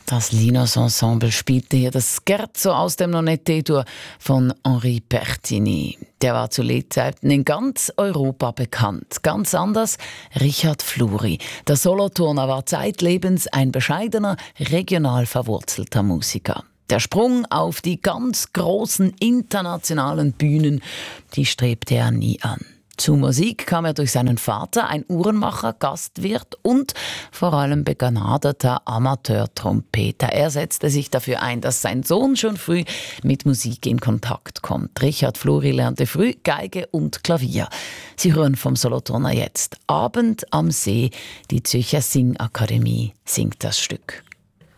Das Linos Ensemble spielte hier das Scherzo aus dem Nonette-Dur von Henri Pertini. Der war zu Lebzeiten in ganz Europa bekannt. Ganz anders Richard Fluri. Der Solothurner war zeitlebens ein bescheidener, regional verwurzelter Musiker. Der Sprung auf die ganz großen internationalen Bühnen, die strebte er nie an. Zur Musik kam er durch seinen Vater, ein Uhrenmacher, Gastwirt und vor allem begnadeter Amateurtrompeter. Er setzte sich dafür ein, dass sein Sohn schon früh mit Musik in Kontakt kommt. Richard Fluri lernte früh Geige und Klavier. Sie hören vom Solothurner jetzt Abend am See. Die Zürcher Singakademie singt das Stück.